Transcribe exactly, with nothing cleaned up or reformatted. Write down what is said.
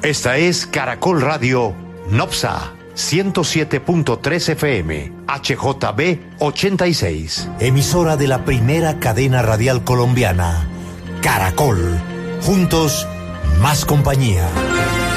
Esta es Caracol Radio Nopsa ciento siete punto tres F M, H J B ochenta y seis. Emisora de la primera cadena radial colombiana, Caracol. Juntos, más compañía.